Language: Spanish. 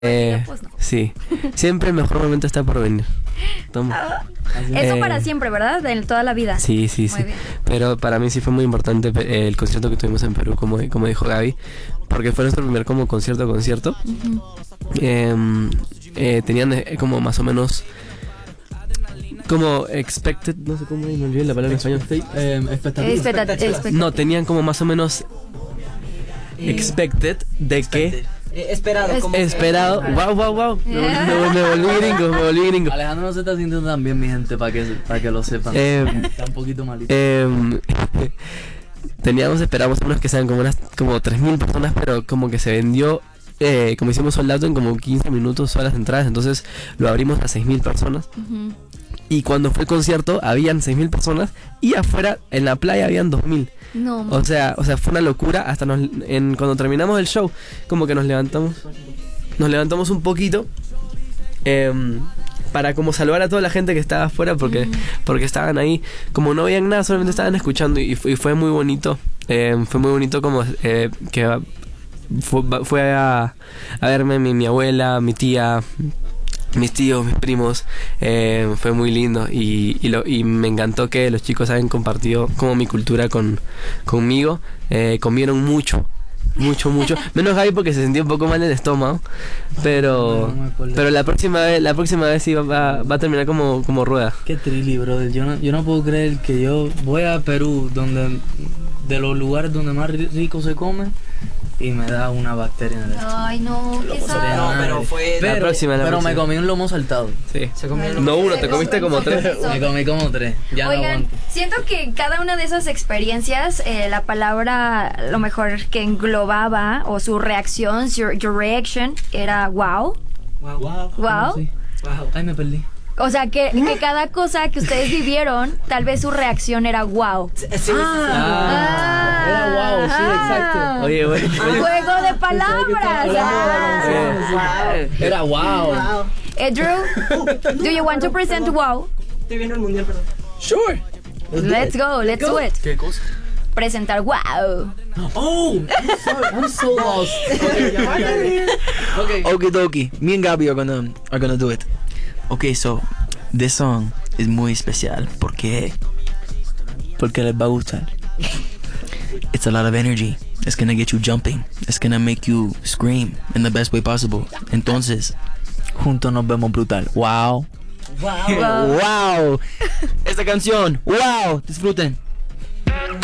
Pues no. Sí, siempre el mejor momento está por venir. Toma. Eso para siempre, ¿verdad? De toda la vida. Sí, sí, Muy sí. bien. Pero para mí sí fue muy importante el concierto que tuvimos en Perú, como dijo Gaby, porque fue nuestro primer como concierto. Ujú. Tenían como más o menos como expected, no sé cómo me olvidé la palabra en español. Expectativa. No, tenían como más o menos expected de que Esperado. esperado. Wow. Me volví gringo. Alejandro no se está sintiendo tan bien, mi gente, para que lo sepan. Está un poquito malito. Esperábamos unos que sean como 3.000 personas, pero como que se vendió, como hicimos sold out en como 15 minutos todas las entradas, entonces lo abrimos a 6.000 personas. Ujú. Y cuando fue el concierto habían 6.000 personas y afuera en la playa habían 2.000. No, O sea, fue una locura. Hasta cuando terminamos el show, como que nos levantamos un poquito para como salvar a toda la gente que estaba afuera porque estaban ahí, como no veían nada, solamente estaban escuchando y fue muy bonito. Fue muy bonito como que fue a verme mi abuela, mi tía, mis tíos, mis primos. Fue muy lindo y me encantó que los chicos hayan compartido como mi cultura conmigo. Comieron mucho. Menos Gaby porque se sentía un poco mal en el estómago, pero la próxima vez sí va a terminar como rueda. Qué trilly, brother. Yo no puedo creer que yo voy a Perú, de los lugares donde más rico se come, y me da una bacteria en el estómago. Ay, no, qué sad. No, pero fue... La próxima. Me comí un lomo saltado. Sí. Se comió No uno, te comiste como 3. Me comí como 3. Ya no Oigan, aguanto. siento que cada una de esas experiencias, la palabra lo mejor que englobaba o su reacción, your reaction, era wow. Wow. Sí. Wow. Ay, me perdí. O sea, que cada cosa que ustedes vivieron, tal vez su reacción era wow. Sí. Era wow, sí, exacto. Oye, güey. Juego de palabras. Era wow. Drew, do you want to present wow? Estoy viendo el mundial, perdón. Sure. Let's go, let's do it. ¿Qué cosa? Presentar wow. Oh, I'm so lost. Okay. Okie dokie. Me and Gabby are gonna do it. Okay, so this song is muy especial porque les va a gustar. It's a lot of energy. It's gonna get you jumping. It's gonna make you scream in the best way possible. Entonces, juntos nos vemos brutal. Wow. Wow. Wow. Esta canción. Wow. Disfruten.